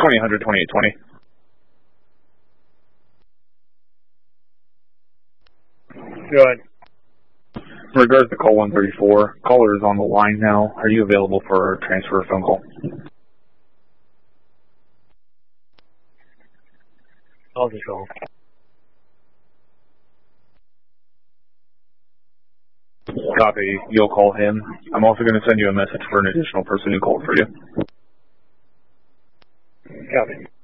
2000 2820. Go ahead. In regards to call 134, caller is on the line now. Are you available for a transfer phone call? I'll just call. Copy. You'll call him. I'm also going to send you a message for an additional person who called for you. Copy.